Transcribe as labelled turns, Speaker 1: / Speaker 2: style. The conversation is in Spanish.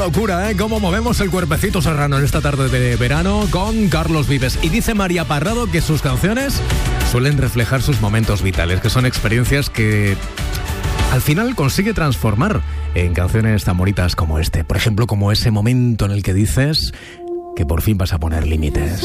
Speaker 1: locura, ¿eh? Cómo movemos el cuerpecito serrano en esta tarde de verano con Carlos Vives. Y dice María Parrado que sus canciones suelen reflejar sus momentos vitales, que son experiencias que al final consigue transformar en canciones tan bonitas como este. Por ejemplo, como ese momento en el que dices que por fin vas a poner límites.